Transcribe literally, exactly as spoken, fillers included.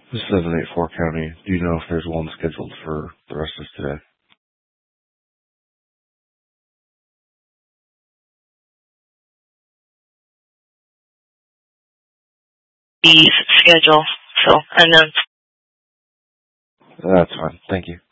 This is seven eight four County. Do you know if there's one scheduled for the rest of today? The schedule, so unknown. That's fine. Thank you.